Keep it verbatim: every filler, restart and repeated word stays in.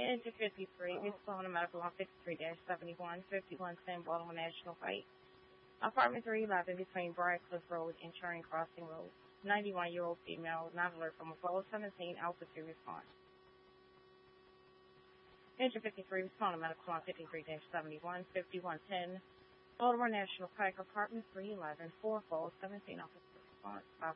Engine fifty-three, respond to medical on fifty-three seventy-one, fifty-one ten Baltimore National Pike. Apartment three eleven between Briarcliff Road and Charing Crossing Road. ninety-one-year-old female, not alert from Apollo seventeen, Alpha two response. Engine fifty-three, respond to medical on fifty-three seventy-one, fifty-one ten Baltimore National Pike, apartment three eleven, four four seventeen, Alpha two response.